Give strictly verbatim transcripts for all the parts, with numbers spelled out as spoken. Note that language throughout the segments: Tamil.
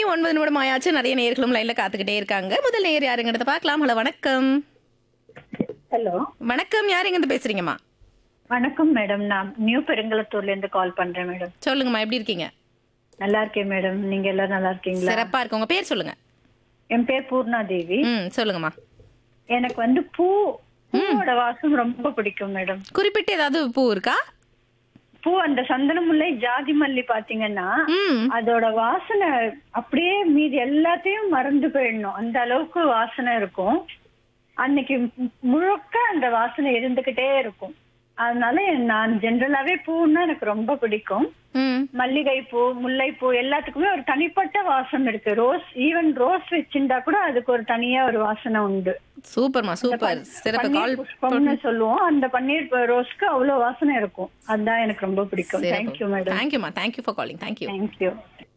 மணி ஒன்பது நிமிடம் ஆயாச்சு. நிறைய நேயர்களும் லைன்ல காத்துக்கிட்டே இருக்காங்க. முதல் நேயர் யாருங்கிறத பார்க்கலாம். ஹலோ வணக்கம். ஹலோ வணக்கம், யார் எங்கிருந்து பேசுறீங்கம்மா? வணக்கம் மேடம். நான் நியூ பெருங்கலத்தூர்ல இருந்து கால் பண்றேன் மேடம். சொல்லுங்கம்மா, எப்படி இருக்கீங்க? நல்லா இருக்கேன் மேடம். நீங்க எல்லாரும் நல்லா இருக்கீங்களா? சிறப்பா இருக்கு. உங்க பேர் சொல்லுங்க. என் பேர் பூர்ணா தேவி. ம் சொல்லுங்கம்மா. எனக்கு வந்து பூ பூவோட வாசம் ரொம்ப பிடிக்கும் மேடம். குறிப்பிட்டு ஏதாவது பூ இருக்கா? பூ அந்த சந்தன முல்லை, ஜாதி மல்லி பாத்தீங்கன்னா ம் அதோட வாசனை அப்படியே மீதி எல்லாத்தையும் மறந்து போயிடணும், அந்த அளவுக்கு வாசனை இருக்கும். அன்னைக்கு மு- முழுக்க அந்த வாசனை இருந்துகிட்டே இருக்கும். அதனால நான் ஜென்ரலாவே பூன்னா எனக்கு ரொம்ப பிடிக்கும். ம் மல்லிகை பூ, முல்லைப்பூ எல்லாத்துக்குமே ஒரு தனிப்பட்ட வாசம் இருக்கு. ரோஸ், ஈவன் ரோஸ் வச்சிருந்தா கூட அதுக்கு ஒரு தனியா ஒரு வாசனை உண்டு. சூப்பர்மா, சூப்பர். சிறப்பு. பன்னீர் கால் புஷ்பம்னு சொல்லுவோம். அந்த பன்னீர் ப- ரோஸ்க்கு அவ்வளவு வாசனை இருக்கும். அதுதான் எனக்கு ரொம்ப பிடிக்கும். Thank you madam. தேங்க்யூமா, thank you for calling. Thank you. Thank you.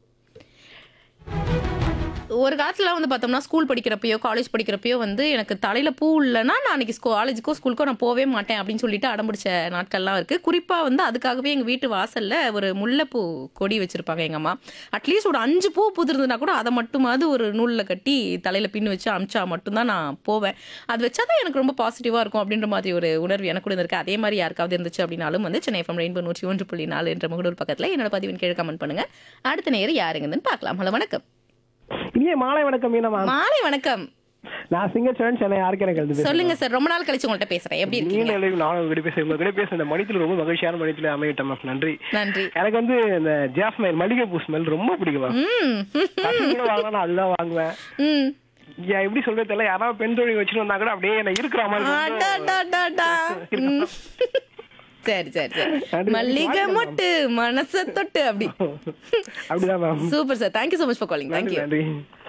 ஒரு காலத்துல வந்து பார்த்தோம்னா ஸ்கூல் படிக்கிறப்பயோ காலேஜ் படிக்கிறப்பயோ வந்து எனக்கு தலையில பூ இல்லைன்னா நான் அன்னைக்கு காலேஜுக்கோ ஸ்கூலுக்கோ நான் போவே மாட்டேன் அப்படின்னு சொல்லிட்டு அடம்பிடிச்ச நாட்கள்லாம் இருக்கு. குறிப்பா வந்து அதுக்காகவே எங்க வீட்டு வாசல்ல ஒரு முல்லைப்பூ கொடி வச்சிருப்பாங்க எங்க அம்மா. அட்லீஸ்ட் ஒரு அஞ்சு பூ புதிர்ந்துனா கூட அதை மட்டுமாவது ஒரு நூல்ல கட்டி தலையில பின் வச்சு அமிச்சா மட்டும்தான் நான் போவேன். அது வச்சாதான் எனக்கு ரொம்ப பாசிட்டிவா இருக்கும் அப்படின்ற மாதிரி ஒரு உணர்வு எனக்கு கூட இருக்கு. அதே மாதிரி யாருக்காவது இருந்துச்சு அப்படின்னாலும் வந்து சென்னை எஃப்எம் ரெயின்போ நூற்றி ஒன்று புள்ளி நாலு என்ற முகநூல் பக்கத்துல என்னோட பதிவின் கீழே கமெண்ட் பண்ணுங்க. அடுத்த நேரம் யாருங்கன்னு பார்க்கலாம். ஹலோ வணக்கம். இனிய மாலை வணக்கம் மீனமா. மாலை வணக்கம். நான் சிங்கச்சோழன் சென்னை ஆர்கேனக் எழுது. சொல்லுங்க சார், ரொம்ப நாள் கழிச்சு உங்கள்ட்ட பேசுறேன். எப்படி இருக்கீங்க? நீண்ட இடைவெளி நானும் உங்ககிட்ட பேச உங்ககிட்ட பேச இந்த மணித்துல ரொம்ப மகிழ்ச்சியான மணித்துல அமையிட்டேன் மேம். நன்றி. நன்றி. எனக்கு வந்து இந்த ஜாஸ்மைல் மல்லிகை பூ ஸ்மெல் ரொம்ப பிடிக்கும் மேம். ம் கட்டி கூட வாங்கினா நான் அதுதான் வாங்குவேன். ம் ஏன் எப்படி சொல்றது தெரியல, யாராவது பெண் தொழில் வச்சுட்டு வந்தா கூட அப்படியே என்ன இருக்கிற மாதிரி ரொம்ப அடடடடா. ம். சரி சரி சரி. நன்றி. மல்லிகை மொட்டு மனச தொட்டு அப்படி. அப்படிதான் ma'am. Super sir. Thank you so much for calling. Thank நன்றி you. நன்றி.